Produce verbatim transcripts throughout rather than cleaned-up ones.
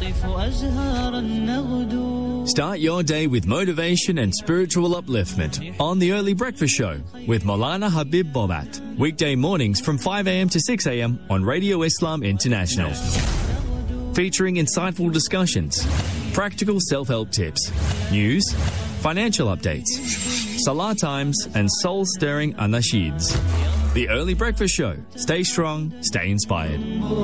Start your day with motivation and spiritual upliftment on the Early Breakfast Show with Maulana Habib Bobat. Weekday mornings from five a.m. to six a.m. on Radio Islam International. Featuring insightful discussions, practical self-help tips, news, financial updates, salah times and soul-stirring anasheeds. The Early Breakfast Show. Stay strong, stay inspired.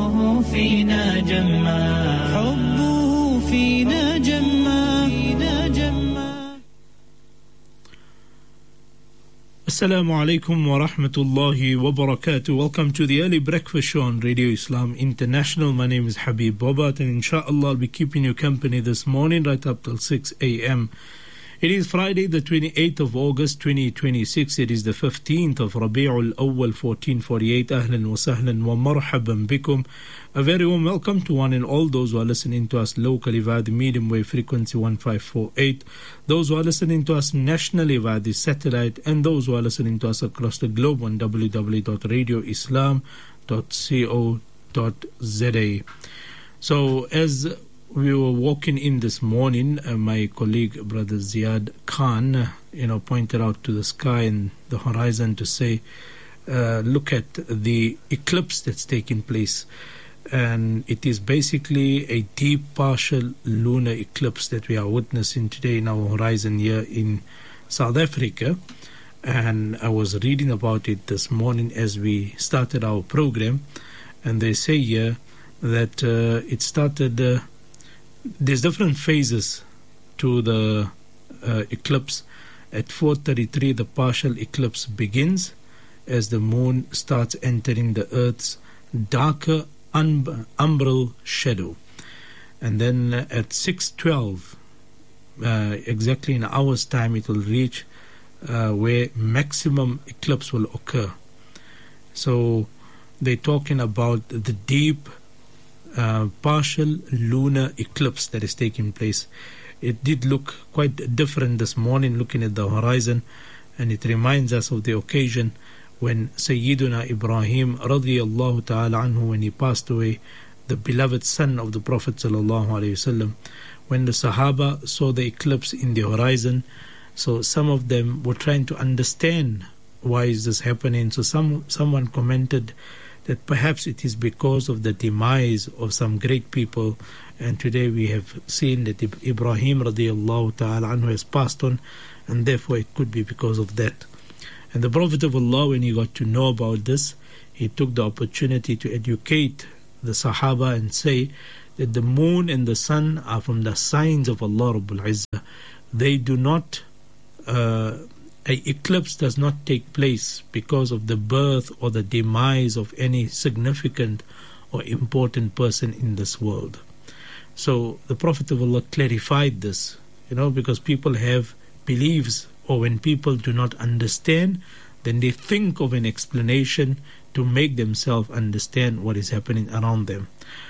Assalamu alaikum wa rahmatullahi wa barakatuh. Welcome to the Early Breakfast Show on Radio Islam International. My name is Habib Bobat, and inshaAllah I'll be keeping you company this morning right up till six a.m. It is Friday, the twenty-eighth of August, twenty twenty-six. It is the fifteenth of Rabi'ul Awwal, fourteen forty-eight. Ahlan wa sahlan wa marhaban bikum. A very warm welcome to one and all those who are listening to us locally via the medium wave frequency one five four eight, those who are listening to us nationally via the satellite, and those who are listening to us across the globe on w w w dot radio islam dot co dot z a. So, as we were walking in this morning, uh, my colleague, Brother Ziad Khan, uh, you know, pointed out to the sky and the horizon to say, uh, look at the eclipse that's taking place. And it is basically a deep partial lunar eclipse that we are witnessing today in our horizon here in South Africa. And I was reading about it this morning as we started our program. And they say here that uh, it started... Uh, There's different phases to the uh, eclipse. At four thirty-three, the partial eclipse begins as the moon starts entering the Earth's darker um, umbral shadow. And then uh, at six twelve, uh, exactly in an hour's time, it will reach uh, where maximum eclipse will occur. So they're talking about the deep Uh, partial lunar eclipse that is taking place. It did look quite different this morning looking at the horizon, and it reminds us of the occasion when Sayyiduna Ibrahim radiyallahu ta'ala anhu, when he passed away, the beloved son of the Prophet sallallahu alaihi wasallam, when the Sahaba saw the eclipse in the horizon. So some of them were trying to understand why is this happening. So some someone commented that perhaps it is because of the demise of some great people, and today we have seen that Ibrahim radiallahu ta'ala anhu has passed on, and therefore it could be because of that. And the Prophet of Allah, when he got to know about this, he took the opportunity to educate the Sahaba and say that the moon and the sun are from the signs of Allah Rabbul Izzah. They do not uh, An eclipse does not take place because of the birth or the demise of any significant or important person in this world. So the Prophet of Allah clarified this, you know, because people have beliefs, or when people do not understand, then they think of an explanation to make themselves understand what is happening around them.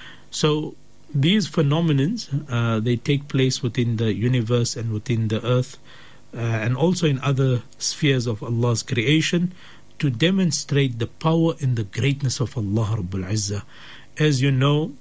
So these phenomena, uh, they take place within the universe and within the earth, Uh, and also in other spheres of Allah's creation, to demonstrate the power and the greatness of Allah Rabbul Izzah. As you know,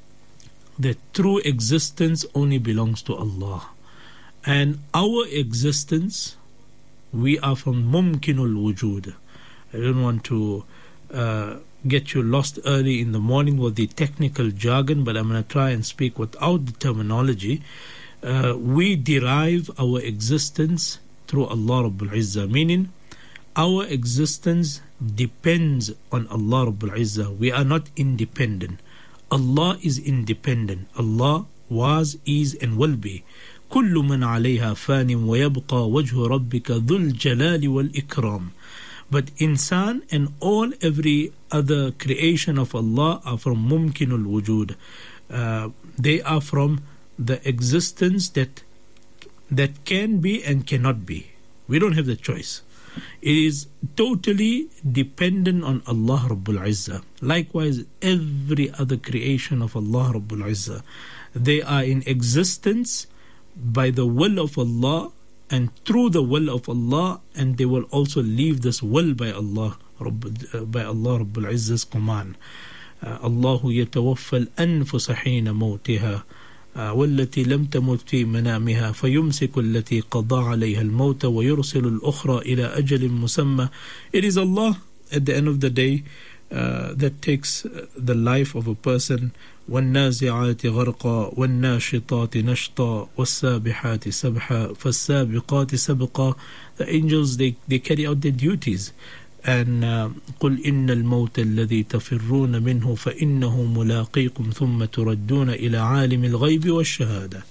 the true existence only belongs to Allah. And our existence, we are from Mumkinul Wujud. I don't want to uh, get you lost early in the morning with the technical jargon, but I'm going to try and speak without the terminology. Uh, we derive our existence through Allah Rabbul Izzah, meaning our existence depends on Allah Rabbul Izzah. We are not independent. Allah is independent. Allah was, is, and will be. كل من عليها فان ويبقى وجه ربك ذو الجلال والإكرام. But insan and all every other creation of Allah are from Mumkinul Wujud. Uh, they are from the existence that that can be and cannot be. We don't have the choice. It is totally dependent on Allah Rabbul Izzah. Likewise, every other creation of Allah Rabbul Izzah, they are in existence by the will of Allah and through the will of Allah, and they will also leave this will by Allah by Allah Rabbul Izzah's command. Allahu yatawaffa al-anfusa hina mawtiha والتي لم تمت في منامها فيمسك التي قضى عليها الموت ويرسل الأخرى إلى أجل مسمى. It is Allah at the end of the day uh, that takes the life of a person. والنازعات غرقا والناشطات نشطا والسابحات سبحا فالسابقات سبقا. The angels, they, they carry out their duties. And uh, قل إن الموت الذي تفرون منه فإنه ملاقيكم ثم تردون إلى عالم الغيب والشهادة.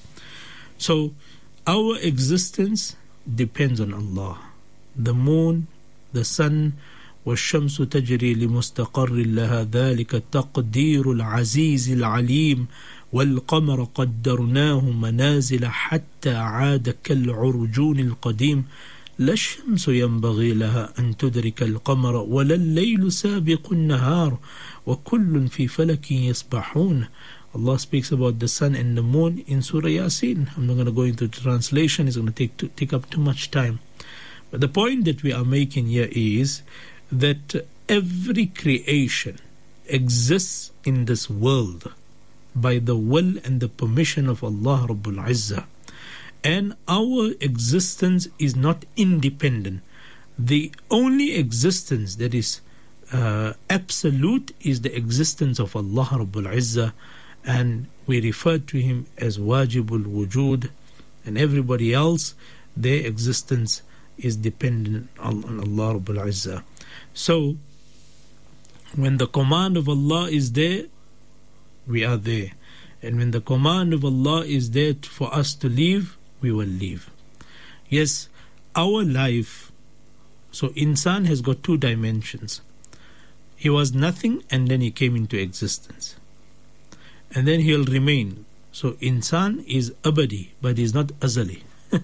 So our existence depends on Allah. The moon, the sun, والشمس تجري لمستقر لها ذلك التقدير العزيز العليم والقمر قدرناه منازل حتى عاد كالعرجون القديم لا الشمس ينبغي لها أن تدرك القمر ولا الليل سابق النهار وكل في فلك يسبحون. Allah speaks about the sun and the moon in Surah Yasin. I'm not going to go into the translation, it's going to take, to, take up too much time. But the point that we are making here is that every creation exists in this world by the will and the permission of Allah Rabbul Izzah. And our existence is not independent. The only existence that is uh, absolute is the existence of Allah Rabbul Izzah, and we refer to Him as Wajibul Wujud, and everybody else, their existence is dependent on, on Allah Rabbul Izzah. So, when the command of Allah is there, we are there. And when the command of Allah is there for us to live, we will live. Yes, our life, so insan has got two dimensions. He was nothing and then he came into existence. And then he'll remain. So insan is abadi, but he's not azali.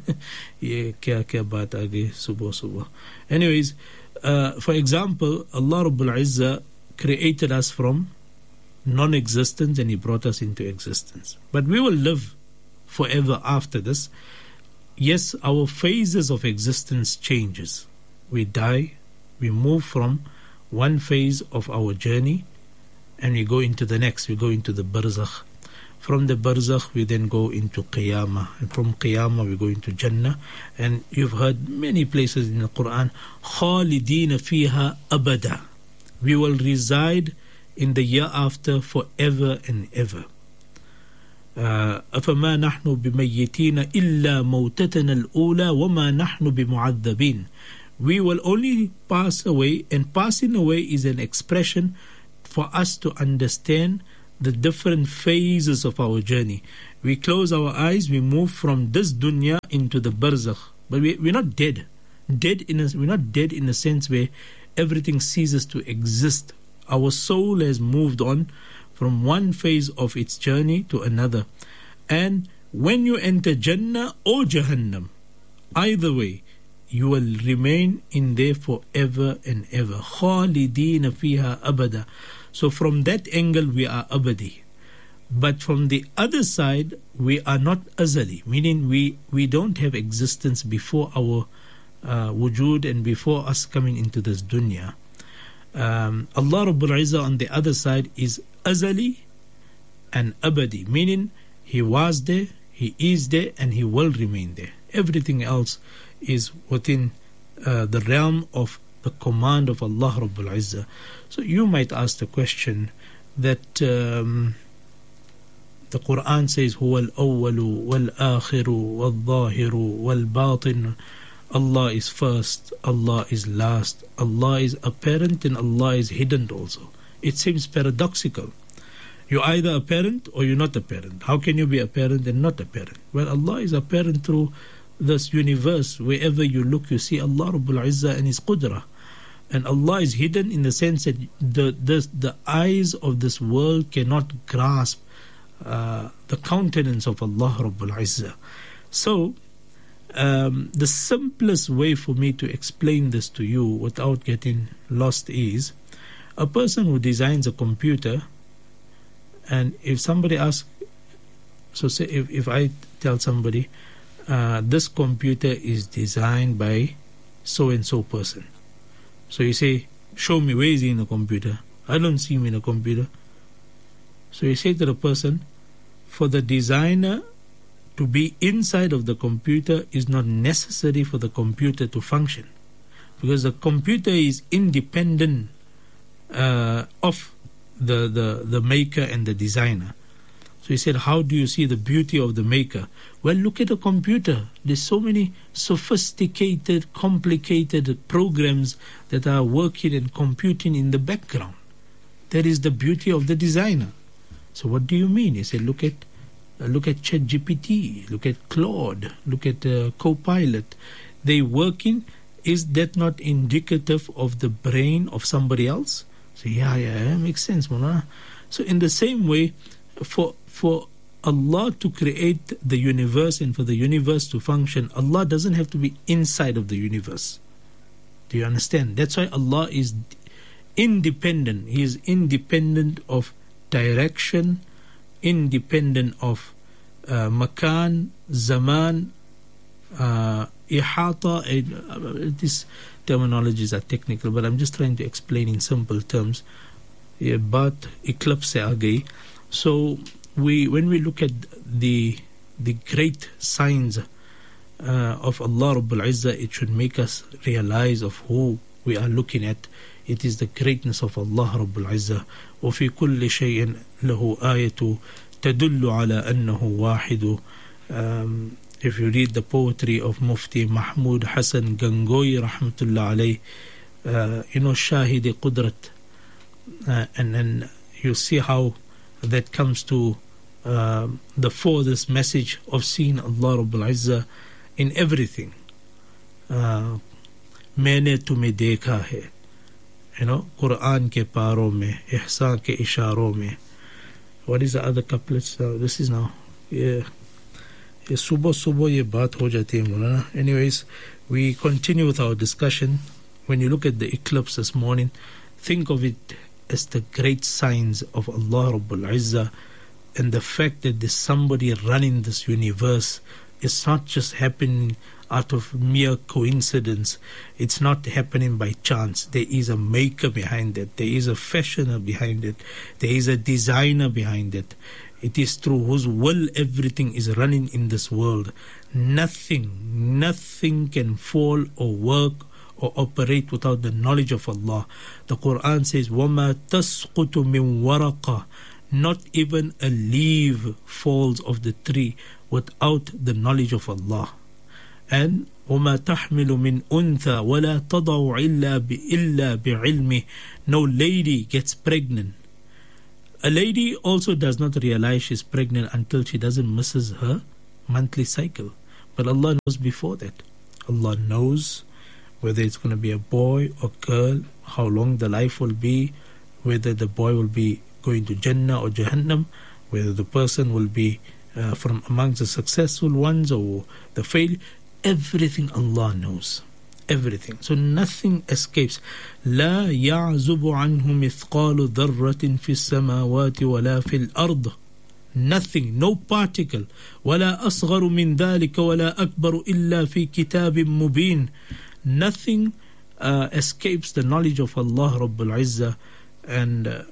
Anyways, uh, for example, Allah Rabbul Izzah created us from non-existence and He brought us into existence. But we will live forever after this. Yes, our phases of existence changes. We die, we move from one phase of our journey and we go into the next, we go into the barzakh. From the barzakh we then go into qiyamah, and from qiyamah we go into Jannah. And you've heard many places in the Quran, khalidina fiha abada. We will reside in the year after forever and ever. أفما نحن بميتين إلا موتتنا الأولى وما نحن بمعذبين. We will only pass away, and passing away is an expression for us to understand the different phases of our journey. We close our eyes, we move from this dunya into the barzakh, but we, we're not dead. Dead in a, we're not dead in a sense where everything ceases to exist. Our soul has moved on from one phase of its journey to another. And when you enter Jannah or Jahannam, either way, you will remain in there forever and ever. Khalidina fiha abada. So from that angle, we are abadi. But from the other side, we are not azali, meaning we, we don't have existence before our uh, wujud and before us coming into this dunya. Um, Allah Rabbul Izzah on the other side is azali and abadi, meaning He was there, He is there, and He will remain there. Everything else is within uh, the realm of the command of Allah Rabbul Izzah. So you might ask the question that um, the Quran says huwa al-awwalu wal-akhiru wal-zahiru wal-batin. Allah is first, Allah is last, Allah is apparent and Allah is hidden also. It seems paradoxical. You're either apparent or you're not apparent. How can you be apparent and not apparent? Well, Allah is apparent through this universe. Wherever you look, you see Allah Rabbul Izzah and His Qudrah. And Allah is hidden in the sense that the the, the eyes of this world cannot grasp uh, the countenance of Allah Rabbul Izzah. So, um, the simplest way for me to explain this to you without getting lost is, a person who designs a computer, and if somebody asks, so say if, if I tell somebody, uh, this computer is designed by so-and-so person. So you say, show me, where is he in the computer? I don't see him in the computer. So you say to the person, for the designer to be inside of the computer is not necessary for the computer to function, because the computer is independent uh, of the, the, the maker and the designer. So he said, how do you see the beauty of the maker? Well, look at a computer. There's so many sophisticated, complicated programs that are working and computing in the background. That is the beauty of the designer. So what do you mean? He said, look at uh, look at ChatGPT, look at Claude, look at uh, Copilot. They working. Is that not indicative of the brain of somebody else? So yeah, yeah, that makes sense, Mulana. So in the same way, for for Allah to create the universe and for the universe to function, Allah doesn't have to be inside of the universe. Do you understand? That's why Allah is independent. He is independent of direction, independent of uh, makan, zaman, uh, ihata. Uh, these terminologies are technical, but I'm just trying to explain in simple terms. Yeah, but eclipse se aa gayi. So we, when we look at the the great signs uh, of Allah Rabbul Izzah, it should make us realize of who we are looking at. It is the greatness of Allah Rabbul Izzah. وفي كل شيء له آية تدل على أنه واحد. Um, if you read the poetry of Mufti Mahmud Hassan Gangohi rahmatullah alayh, uh, you know, Shahid Qudrat, uh, and then you see how that comes to uh, the furthest message of seeing Allah Rabbul Izzah in everything. Uh, Maine tumhe dekha hai, you know, Quran ke paaron mein, ihsan ke isharon mein. What is the other couplets? Uh, this is now, yeah. ये सुबह सुबह ये बात हो जाती है मौलाना. Anyways, we continue with our discussion. When you look at the eclipse this morning, think of it as the great signs of Allah Rabbul Izzah, and the fact that there's somebody running this universe. It's not just happening out of mere coincidence. It's not happening by chance. There is a maker behind it. There is a fashioner behind it. There is a designer behind it. It is through whose will everything is running in this world. Nothing, nothing can fall or work or operate without the knowledge of Allah. The Quran says, وَمَا تَسْقُطُ مِنْ وَرَقَةٍ. Not even a leaf falls of the tree without the knowledge of Allah. And وَمَا تَحْمِلُ مِنْ أُنْثَى وَلَا تَضَعُ إِلَّا إِلَّا بِعِلْمِهِ. No lady gets pregnant. A lady also does not realize she's pregnant until she doesn't misses her monthly cycle. But Allah knows before that. Allah knows whether it's going to be a boy or girl, how long the life will be, whether the boy will be going to Jannah or Jahannam, whether the person will be uh, from amongst the successful ones or the failed. Everything Allah knows. Everything. So nothing escapes. لا يعزب عنه مثقال ذرة في السماوات ولا في الأرض. Nothing, no particle. ولا أصغر من ذلك ولا أكبر إلا في كتاب مبين. Nothing uh, escapes the knowledge of Allah Rabbul Izzah, and uh,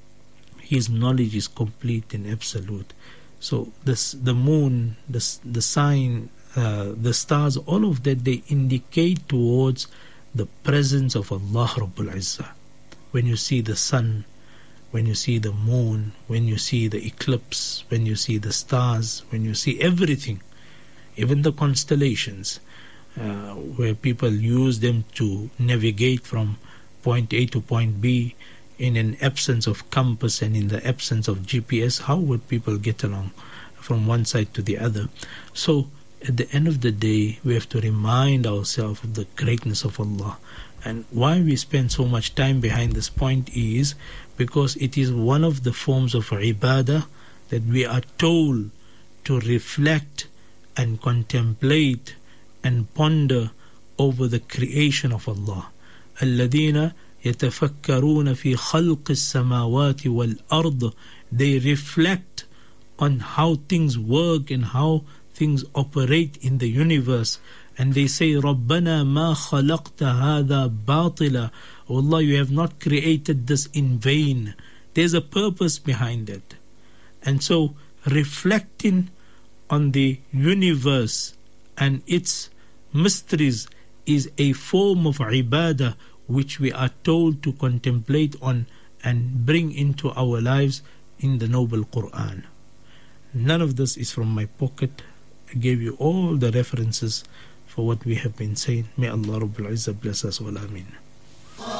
His knowledge is complete and absolute. So this, the moon, the, the sign, Uh, the stars, all of that, they indicate towards the presence of Allah Rabbul Izzah. When you see the sun, when you see the moon, when you see the eclipse, when you see the stars, when you see everything, even the constellations, uh, where people use them to navigate from point A to point B in an absence of compass and in the absence of G P S, how would people get along from one side to the other? So at the end of the day, we have to remind ourselves of the greatness of Allah. And why we spend so much time behind this point is because it is one of the forms of ibadah that we are told to reflect and contemplate and ponder over the creation of Allah. الَّذِينَ يَتَفَكَّرُونَ فِي خَلْقِ السَّمَاوَاتِ وَالْأَرْضِ. They reflect on how things work and how things operate in the universe, and they say, رَبَّنَا مَا خَلَقْتَ هَذَا بَاطِلًا. Oh Allah, you have not created this in vain. There's a purpose behind it. And so reflecting on the universe and its mysteries is a form of ibadah which we are told to contemplate on and bring into our lives in the noble Quran. None of this is from my pocket. I gave you all the references for what we have been saying. May Allah Rabbul Izzah bless us all. Ameen.